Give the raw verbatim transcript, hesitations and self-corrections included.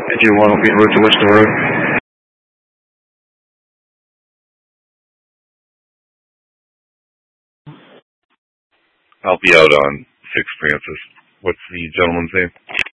Did you want to get route to Worcester Road? I'll be out on Six Francis. What's the gentleman's name?